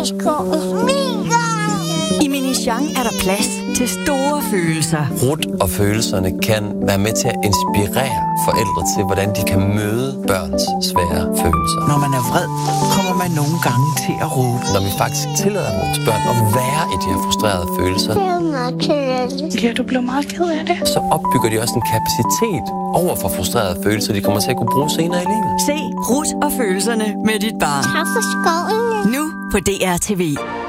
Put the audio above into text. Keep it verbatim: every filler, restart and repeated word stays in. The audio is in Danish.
skoven. I Minichang er der plads til store følelser. Rut og følelserne kan være med til at inspirere forældre til, hvordan de kan møde børns svære følelser. Når man er vred, kommer man nogle gange til at råbe. Når vi faktisk tillader vores børn at være i de her frustrerede følelser, Ja, du blev meget ked af det. så opbygger de også en kapacitet over for frustrerede følelser, de kommer til at kunne bruge senere i livet. Se Rut og følelserne med dit barn. Tak for skoven. Nu på D R T V.